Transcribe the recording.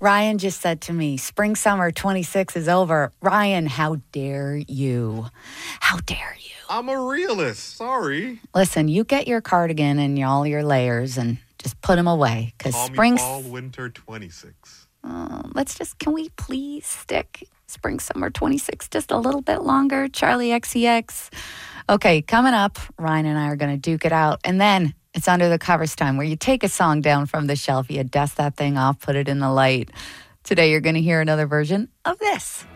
Ryan just said to me, Spring Summer 26 is over. Ryan, how dare you? How dare you? I'm a realist. Sorry. Listen, you get your cardigan and all your layers and just put them away. Because Call me fall, winter 26. Can we please stick Spring Summer 26 just a little bit longer? Charlie XCX. Okay, coming up, Ryan and I are going to duke it out. And then it's Under the Covers time, where you take a song down from the shelf, you dust that thing off, put it in the light. Today you're going to hear another version of this.